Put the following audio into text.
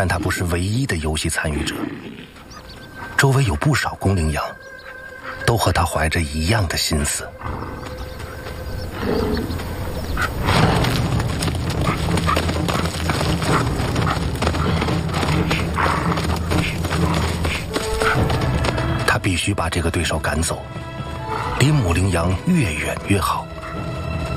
但他不是唯一的游戏参与者，周围有不少公羚羊，都和他怀着一样的心思。他必须把这个对手赶走，离母羚羊越远越好。